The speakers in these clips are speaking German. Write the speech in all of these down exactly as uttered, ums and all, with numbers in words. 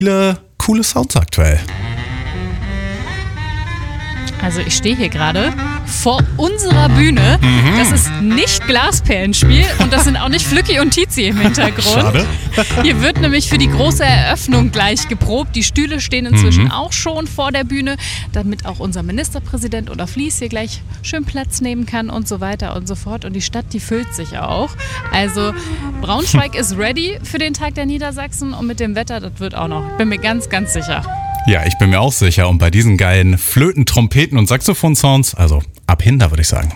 viele coole Sounds aktuell. Also ich stehe hier gerade vor unserer Bühne. Mhm. Das ist nicht Glasperlenspiel und das sind auch nicht Flücki und Tizi im Hintergrund. Schade. Hier wird nämlich für die große Eröffnung gleich geprobt. Die Stühle stehen inzwischen mhm. auch schon vor der Bühne, damit auch unser Ministerpräsident oder Flies hier gleich schön Platz nehmen kann und so weiter und so fort. Und die Stadt, die füllt sich auch. Also Braunschweig ist ready für den Tag der Niedersachsen und mit dem Wetter, das wird auch noch. Ich bin mir ganz, ganz sicher. Ja, ich bin mir auch sicher. Und bei diesen geilen Flöten, Trompeten und Saxophon-Sounds, also ab hin, da würde ich sagen.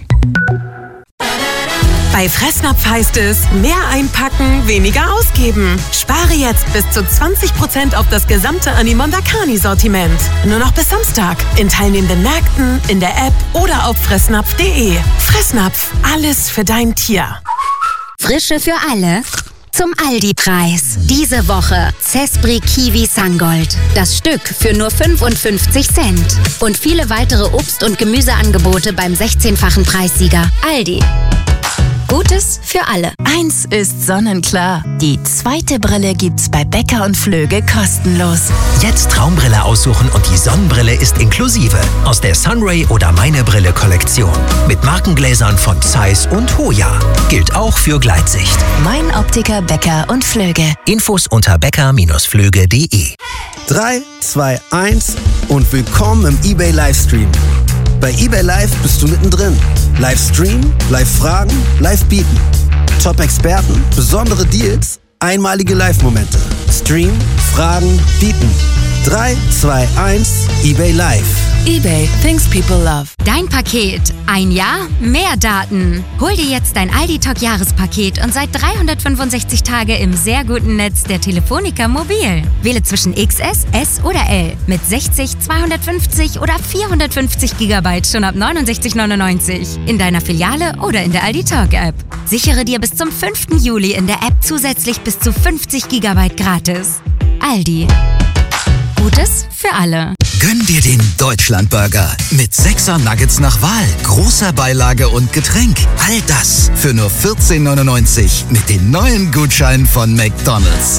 Bei Fressnapf heißt es, mehr einpacken, weniger ausgeben. Spare jetzt bis zu zwanzig Prozent auf das gesamte Animonda Carni-Sortiment. Nur noch bis Samstag. In teilnehmenden Märkten, in der App oder auf fressnapf punkt de. Fressnapf, alles für dein Tier. Frische für alle. Zum Aldi-Preis. Diese Woche Zespri Kiwi Sangold. Das Stück für nur fünfundfünfzig Cent. Und viele weitere Obst- und Gemüseangebote beim sechzehnfachen Preissieger. Aldi. Gutes für alle. Eins ist sonnenklar. Die zweite Brille gibt's bei Becker und Flöge kostenlos. Jetzt Traumbrille aussuchen und die Sonnenbrille ist inklusive. Aus der Sunray oder Meine Brille Kollektion. Mit Markengläsern von Zeiss und Hoya. Gilt auch für Gleitsicht. Mein Optiker Becker und Flöge. Infos unter becker Bindestrich flöge punkt de. drei, zwei, eins und willkommen im eBay Livestream. Bei eBay Live bist du mittendrin. Live streamen, live fragen, live bieten. Top-Experten, besondere Deals, einmalige Live-Momente. Stream, fragen, bieten. drei, zwei, eins, eBay Live. eBay, things people love. Dein Paket. Ein Jahr, mehr Daten. Hol dir jetzt dein Aldi Talk Jahrespaket und seit dreihundertfünfundsechzig Tage im sehr guten Netz der Telefonica Mobil. Wähle zwischen X S, S oder L mit sechzig, zweihundertfünfzig oder vierhundertfünfzig Gigabyte schon ab neunundsechzig neunundneunzig in deiner Filiale oder in der Aldi Talk App. Sichere dir bis zum fünften Juli in der App zusätzlich bis zu fünfzig Gigabyte gratis. Aldi. Gutes für alle. Gönn dir den Deutschlandburger mit sechser Nuggets nach Wahl, großer Beilage und Getränk. All das für nur vierzehn neunundneunzig mit den neuen Gutscheinen von McDonald's.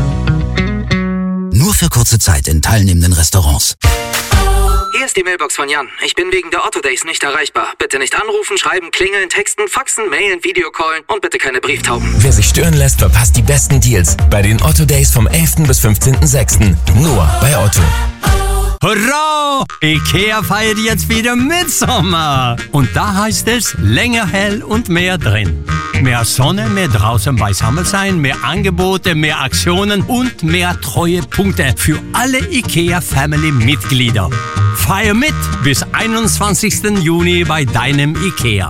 Nur für kurze Zeit in teilnehmenden Restaurants. Hier ist die Mailbox von Jan. Ich bin wegen der Otto Days nicht erreichbar. Bitte nicht anrufen, schreiben, klingeln, texten, faxen, mailen, Videocallen und bitte keine Brieftauben. Wer sich stören lässt, verpasst die besten Deals bei den Otto Days vom elften bis fünfzehnten sechsten Nur bei Otto. Hurra! Ikea feiert jetzt wieder Mitsommer. Und da heißt es länger hell und mehr drin. Mehr Sonne, mehr draußen beisammen sein, mehr Angebote, mehr Aktionen und mehr Treuepunkte für alle Ikea-Family-Mitglieder. Feier mit bis einundzwanzigsten Juni bei deinem Ikea.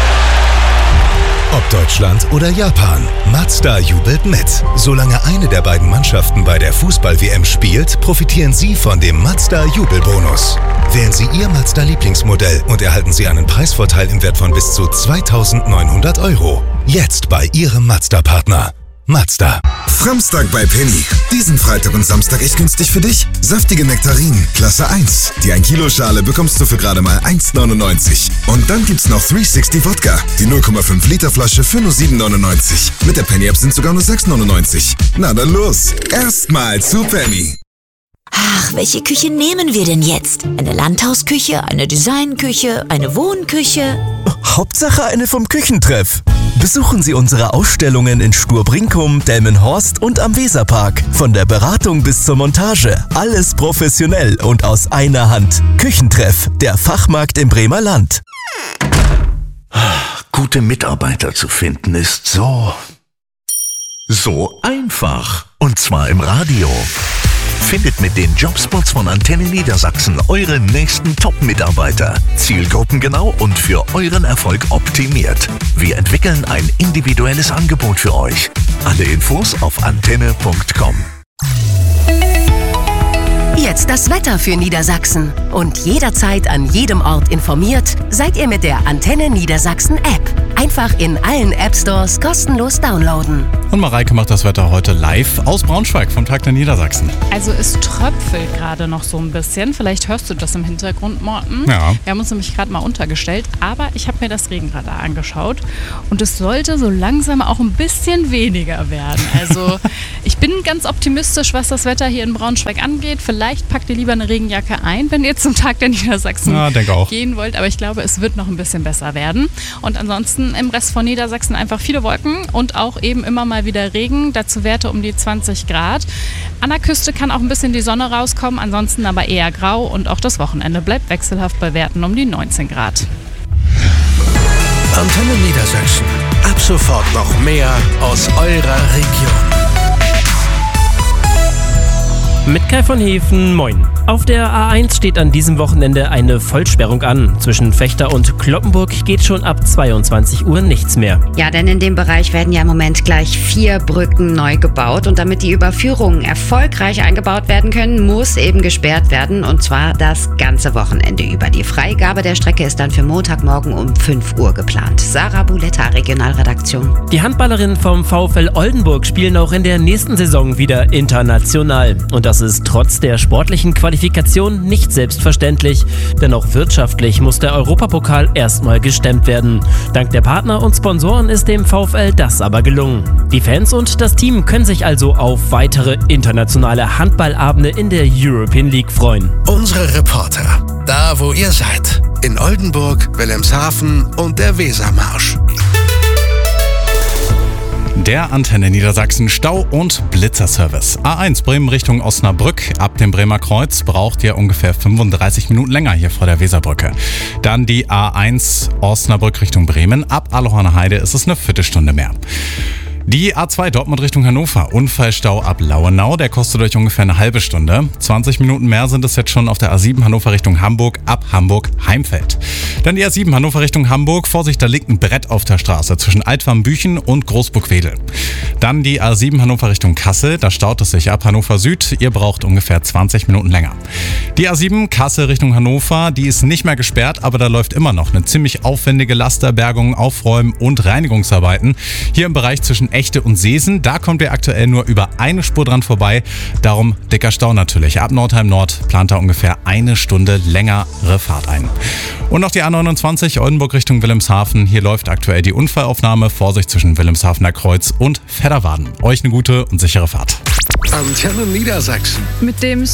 Ob Deutschland oder Japan, Mazda jubelt mit. Solange eine der beiden Mannschaften bei der Fußball-W M spielt, profitieren Sie von dem Mazda-Jubelbonus. Wählen Sie Ihr Mazda-Lieblingsmodell und erhalten Sie einen Preisvorteil im Wert von bis zu zweitausendneunhundert Euro. Jetzt bei Ihrem Mazda-Partner. Mazda. Samstag bei Penny. Diesen Freitag und Samstag echt günstig für dich. Saftige Nektarinen, Klasse eins. Die ein Kilo Schale bekommst du für gerade mal eins neunundneunzig. Und dann gibt's noch dreihundertsechzig Wodka. Die null Komma fünf Liter Flasche für nur sieben neunundneunzig. Mit der Penny App sind sogar nur sechs neunundneunzig. Na dann los. Erstmal zu Penny. Ach, welche Küche nehmen wir denn jetzt? Eine Landhausküche, eine Designküche, eine Wohnküche? Hauptsache eine vom Küchentreff. Besuchen Sie unsere Ausstellungen in Sturbrinkum, Delmenhorst und am Weserpark. Von der Beratung bis zur Montage. Alles professionell und aus einer Hand. Küchentreff, der Fachmarkt im Bremer Land. Gute Mitarbeiter zu finden ist so... so einfach. Und zwar im Radio. Findet mit den Jobspots von Antenne Niedersachsen eure nächsten Top-Mitarbeiter. Zielgruppengenau und für euren Erfolg optimiert. Wir entwickeln ein individuelles Angebot für euch. Alle Infos auf antenne punkt com. Jetzt das Wetter für Niedersachsen. Und jederzeit an jedem Ort informiert seid ihr mit der Antenne Niedersachsen App. Einfach in allen App-Stores kostenlos downloaden. Und Mareike macht das Wetter heute live aus Braunschweig vom Tag der Niedersachsen. Also es tröpfelt gerade noch so ein bisschen. Vielleicht hörst du das im Hintergrund, Morten. Ja. Wir haben uns nämlich gerade mal untergestellt. Aber ich habe mir das Regenradar angeschaut. Und es sollte so langsam auch ein bisschen weniger werden. Also ich bin ganz optimistisch, was das Wetter hier in Braunschweig angeht. Vielleicht packt ihr lieber eine Regenjacke ein, wenn ihr zum Tag der Niedersachsen ja, denke auch. gehen wollt. Aber ich glaube, es wird noch ein bisschen besser werden. Und ansonsten im Rest von Niedersachsen einfach viele Wolken und auch eben immer mal wieder Regen. Dazu Werte um die zwanzig Grad. An der Küste kann auch ein bisschen die Sonne rauskommen. Ansonsten aber eher grau. Und auch das Wochenende bleibt wechselhaft bei Werten um die neunzehn Grad. Antenne Niedersachsen. Ab sofort noch mehr aus eurer Region. Mit Kai von Hefen, moin. Auf der A eins steht an diesem Wochenende eine Vollsperrung an. Zwischen Vechta und Cloppenburg geht schon ab zweiundzwanzig Uhr nichts mehr. Ja, denn in dem Bereich werden ja im Moment gleich vier Brücken neu gebaut. Und damit die Überführungen erfolgreich eingebaut werden können, muss eben gesperrt werden. Und zwar das ganze Wochenende über. Die Freigabe der Strecke ist dann für Montagmorgen um fünf Uhr geplant. Sarah Buletta, Regionalredaktion. Die Handballerinnen vom VfL Oldenburg spielen auch in der nächsten Saison wieder international. Und das ist trotz der sportlichen Qualifikation nicht selbstverständlich, denn auch wirtschaftlich muss der Europapokal erstmal gestemmt werden. Dank der Partner und Sponsoren ist dem VfL das aber gelungen. Die Fans und das Team können sich also auf weitere internationale Handballabende in der European League freuen. Unsere Reporter, da wo ihr seid, in Oldenburg, Wilhelmshaven und der Wesermarsch. Der Antenne Niedersachsen Stau- und Blitzerservice. A eins Bremen Richtung Osnabrück. Ab dem Bremer Kreuz braucht ihr ungefähr fünfunddreißig Minuten länger hier vor der Weserbrücke. Dann die A eins Osnabrück Richtung Bremen. Ab Allerhorner Heide ist es eine Viertelstunde mehr. Die A zwei Dortmund Richtung Hannover. Unfallstau ab Lauenau. Der kostet euch ungefähr eine halbe Stunde. zwanzig Minuten mehr sind es jetzt schon auf der A sieben Hannover Richtung Hamburg ab Hamburg-Heimfeld. Dann die A sieben Hannover Richtung Hamburg. Vorsicht, da liegt ein Brett auf der Straße zwischen Altwarmbüchen und Großburg-Wedel. Dann die A sieben Hannover Richtung Kassel. Da staut es sich ab Hannover Süd. Ihr braucht ungefähr zwanzig Minuten länger. Die A sieben Kassel Richtung Hannover. Die ist nicht mehr gesperrt, aber da läuft immer noch eine ziemlich aufwendige Lasterbergung, Aufräumen und Reinigungsarbeiten. Hier im Bereich zwischen Echte und Seesen, da kommt ihr aktuell nur über eine Spur dran vorbei. Darum dicker Stau natürlich. Ab Nordheim Nord plant da ungefähr eine Stunde längere Fahrt ein. Und noch die A neunundzwanzig Oldenburg Richtung Wilhelmshaven. Hier läuft aktuell die Unfallaufnahme. Vorsicht zwischen Wilhelmshavener Kreuz und Fedderwaden. Euch eine gute und sichere Fahrt. Antenne Niedersachsen. Mit dem